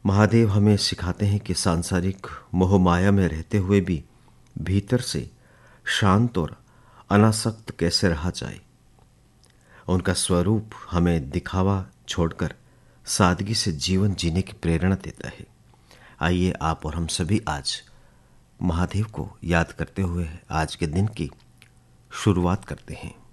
महादेव हमें सिखाते हैं कि सांसारिक मोह माया में रहते हुए भी भीतर से शांत और अनासक्त कैसे रहा जाए। उनका स्वरूप हमें दिखावा छोड़कर सादगी से जीवन जीने की प्रेरणा देता है। आइए आप और हम सभी आज महादेव को याद करते हुए आज के दिन की शुरुआत करते हैं।